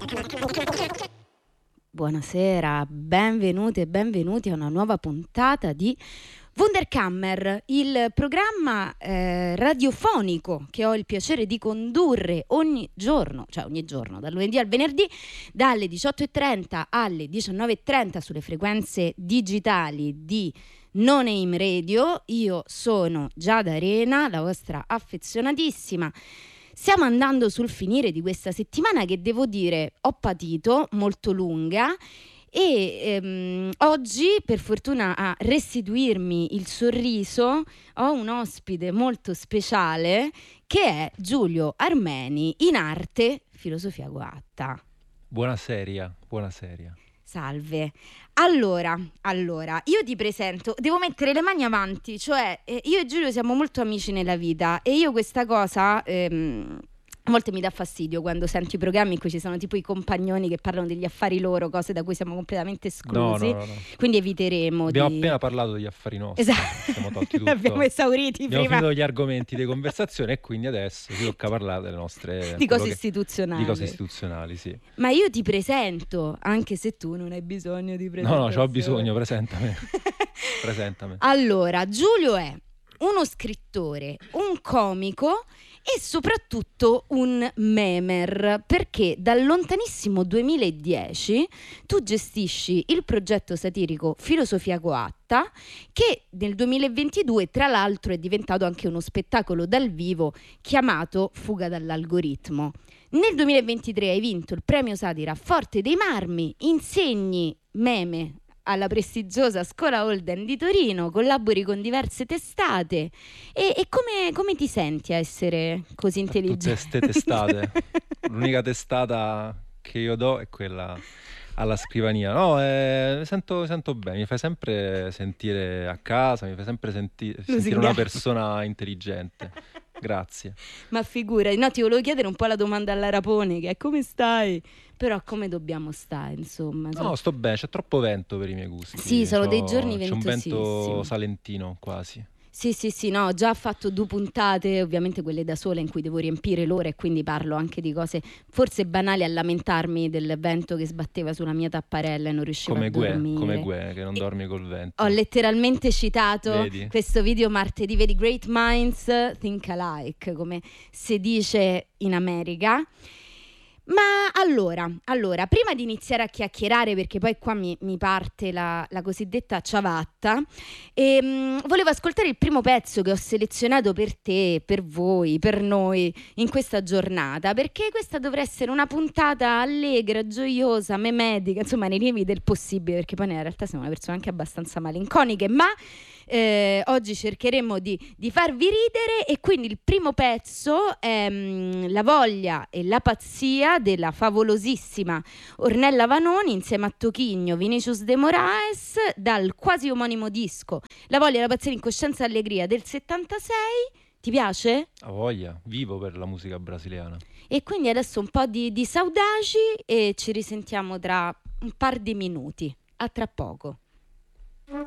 Buonasera, benvenute e benvenuti a una nuova puntata di Wunderkammer, il programma radiofonico che ho il piacere di condurre ogni giorno, dal lunedì al venerdì, dalle 18:30 alle 19:30 sulle frequenze digitali di Non Aim Radio. Io sono Giada Arena, la vostra affezionatissima. Stiamo andando sul finire di questa settimana che devo dire ho patito, molto lunga, e oggi per fortuna a restituirmi il sorriso ho un ospite molto speciale che è Giulio Armeni, in arte filosofia coatta. Buonasera. Salve. Allora, io ti presento, devo mettere le mani avanti, cioè io e Giulio siamo molto amici nella vita e io questa cosa a volte mi dà fastidio quando sento i programmi in cui ci sono tipo i compagnoni che parlano degli affari loro, cose da cui siamo completamente esclusi. No. Quindi eviteremo. Abbiamo appena parlato degli affari nostri. Esatto. Siamo tolti tutto. Abbiamo esauriti Abbiamo prima. finito gli argomenti di conversazione e quindi adesso ci tocca parlare delle nostre di cose istituzionali. Di cose istituzionali, sì. Ma io ti presento, anche se tu non hai bisogno di presentazione. No, c'ho bisogno, presentami. Allora, Giulio è uno scrittore, un comico e soprattutto un memer, perché dal lontanissimo 2010 tu gestisci il progetto satirico Filosofia Coatta, che nel 2022 tra l'altro è diventato anche uno spettacolo dal vivo chiamato Fuga dall'algoritmo. Nel 2023 hai vinto il premio satira Forte dei Marmi, insegni meme alla prestigiosa Scuola Holden di Torino, collabori con diverse testate e come ti senti a essere così intelligente? Tutte queste testate, l'unica testata che io do è quella alla scrivania. No, mi sento bene, mi fai sempre sentire a casa, mi fai sempre sentire una persona intelligente. Grazie. Ma figurati, no, ti volevo chiedere un po' la domanda alla Rapone, che è come stai? Però come dobbiamo stare, insomma? No, sto bene, c'è troppo vento per i miei gusti. Sì, sono dei giorni ventosissimi. C'è un vento salentino quasi. Sì, no, ho già fatto 2 puntate, ovviamente quelle da sola in cui devo riempire l'ora e quindi parlo anche di cose forse banali, a lamentarmi del vento che sbatteva sulla mia tapparella e non riuscivo a dormire. Come Gue, che non dormi col vento. Ho letteralmente citato questo video martedì, vedi, Great Minds Think Alike, come si dice in America. Ma allora, prima di iniziare a chiacchierare, perché poi qua mi parte la cosiddetta ciabatta, volevo ascoltare il primo pezzo che ho selezionato per te, per voi, per noi in questa giornata, perché questa dovrà essere una puntata allegra, gioiosa, memedica, insomma nei limiti del possibile, perché poi in realtà siamo una persona anche abbastanza malinconiche, ma oggi cercheremo di farvi ridere, e quindi il primo pezzo è La voglia e la pazzia della favolosissima Ornella Vanoni insieme a Tochigno, Vinicius de Moraes, dal quasi omonimo disco La voglia e la pazzia, l'incoscienza e allegria del 76. Ti piace? A voglia, vivo per la musica brasiliana. E quindi adesso un po' di saudagi e ci risentiamo tra un par di minuti. A tra poco.